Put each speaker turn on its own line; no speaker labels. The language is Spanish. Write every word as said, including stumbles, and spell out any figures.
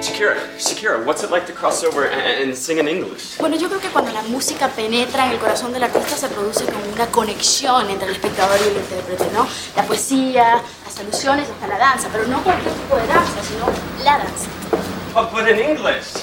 Shakira, Shakira, what's it like to cross over and, and sing in English?
Bueno, yo creo que cuando la música penetra en el corazón del artista se produce como una conexión entre el espectador y el intérprete, ¿no? La poesía, las alusiones, hasta la danza, pero no cualquier tipo de danza, sino la danza.
But, but in English.